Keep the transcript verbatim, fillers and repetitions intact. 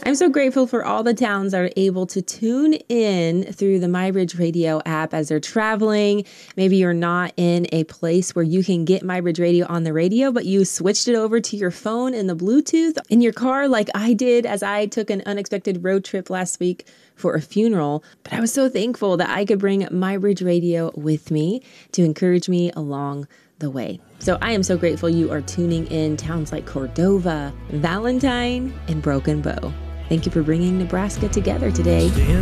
I'm so grateful for all the towns that are able to tune in through the MyBridge Radio app as they're traveling. Maybe you're not in a place where you can get MyBridge Radio on the radio, but you switched it over to your phone and the Bluetooth in your car like I did as I took an unexpected road trip last week for a funeral. But I was so thankful that I could bring MyBridge Radio with me to encourage me along the way. So I am so grateful you are tuning in towns like Cordova, Valentine, and Broken Bow. Thank you for bringing Nebraska together today.